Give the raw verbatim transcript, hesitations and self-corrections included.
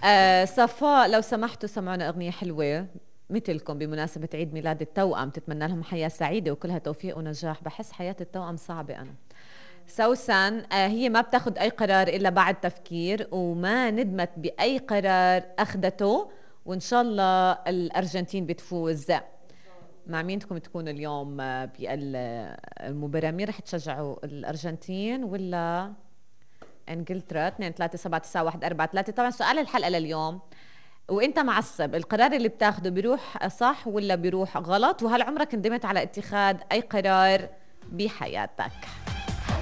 آه صفاء، لو سمحتوا سمعونا أغنية حلوة مثلكم بمناسبة عيد ميلاد التوأم، تتمنى لهم حياة سعيدة وكلها توفيق ونجاح. بحس حياة التوأم صعبة أنا. سوسن، آه هي ما بتاخد أي قرار إلا بعد تفكير، وما ندمت بأي قرار أخدته، وإن شاء الله الأرجنتين بتفوز. مع مين بدكم تكونوا اليوم بالمباراة؟ مين رح تشجعوا، الأرجنتين ولا انجلترا؟ اثنين ثلاثة سبعة تسعة واحد أربعة ثلاثة. طبعا سؤال الحلقة لليوم، وانت معصب، القرار اللي بتاخده بيروح صح ولا بيروح غلط؟ وهل عمرك ندمت على اتخاذ اي قرار بحياتك؟